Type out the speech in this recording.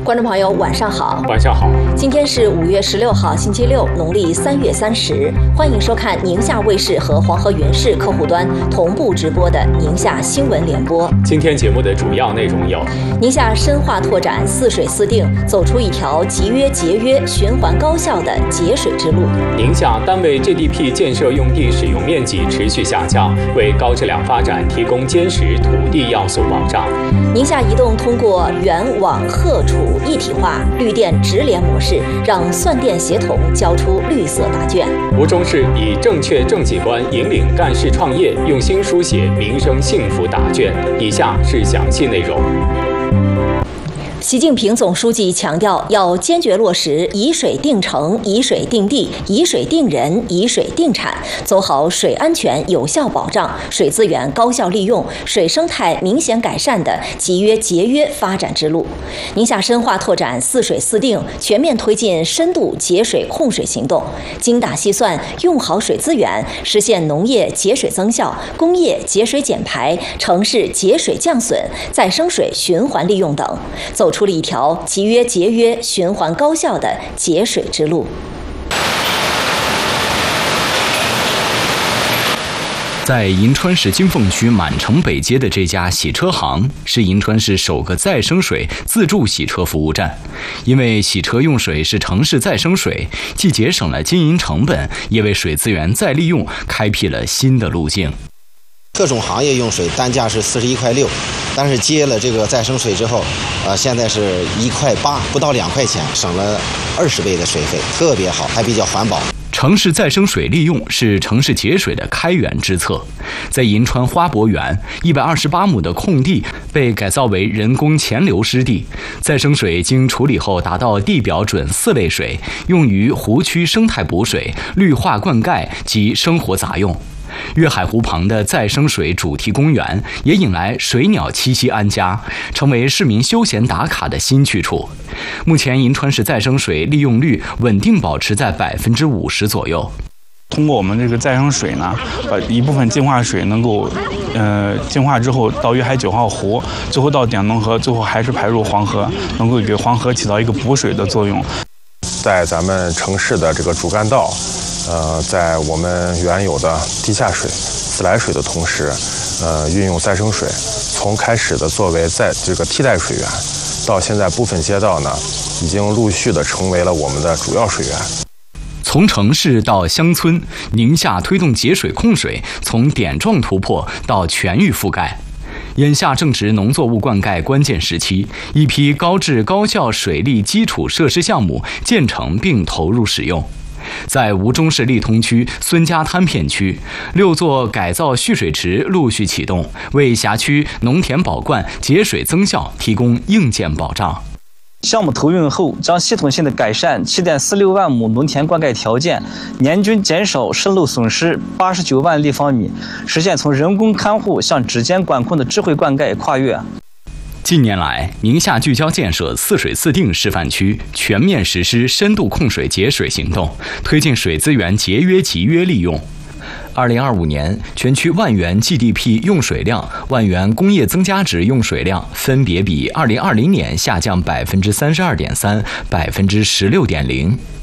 观众朋友，晚上好。 晚上好。 今天是5月16号，星期六，农历3月30。欢迎收看宁夏卫视和黄河云视客户端同步直播的宁夏新闻联播。 今天节目的主要内容有： 宁夏深化拓展四水四定，走出一条集约、节约、循环高效的节水之路。 宁夏单位 GDP 建设用地使用面积持续下降，为高质量发展提供坚实土地要素保障。 宁夏移动通过原网荷储一体化绿电直联模式，让算电协同交出绿色答卷。 吴忠市以正确政绩观引领干事创业，用心书写民生幸福答卷。以下是详细内容。 习近平总书记强调，要坚决落实以水定城、以水定地、以水定人、以水定产，走好水安全有效保障、水资源高效利用、水生态明显改善的集约节约发展之路。宁夏深化拓展四水四定，全面推进深度节水控水行动，精打细算用好水资源，实现农业节水增效、工业节水减排、城市节水降损、再生水循环利用等，走出了一条集约、节约、循环高效的节水之路。 在银川市金凤区满城北街的这家洗车行，是银川市首个再生水自助洗车服务站。因为洗车用水是城市再生水，既节省了经营成本，也为水资源再利用开辟了新的路径。 各种行业用水单价是41.6块，但是接了这个再生水之后，现在是1.8块，不到2块钱，省了20倍的水费，特别好，还比较环保。 城市再生水利用是城市节水的开源之策。在银川花博园，128亩的空地被改造为人工潜流湿地，再生水经处理后达到地表准4类水，用于湖区生态补水、绿化灌溉及生活杂用。粤海湖旁的再生水主题公园也引来水鸟栖息安家，成为市民休闲打卡的新去处。目前银川市再生水利用率稳定保持在50%左右。 通过我们这个再生水呢，把一部分净化水能够净化之后到粤海9号湖，最后到点农河，最后还是排入黄河，能够给黄河起到一个补水的作用。 在咱们城市的这个主干道，在我们原有的地下水、自来水的同时，运用再生水，从开始的作为这个替代水源，到现在部分街道呢，已经陆续的成为了我们的主要水源。 从城市到乡村，宁夏推动节水控水从点状突破到全域覆盖。眼下正值农作物灌溉关键时期，一批高质高效水利基础设施项目建成并投入使用。在吴忠市利通区孙家滩片区，6座改造蓄水池陆续启动，为辖区农田保灌、节水增效提供硬件保障。 项目投运后，将系统性的改善7.46万亩农田灌溉条件，年均减少渗漏损失89万立方米，实现从人工看护向指尖管控的智慧灌溉跨越。 近年来，宁夏聚焦建设四水四定示范区，全面实施深度控水节水行动，推进水资源节约集约利用。2025年，全区万元 GDP 用水量、万元工业增加值用水量分别比2020年下降32.3%、16.0%。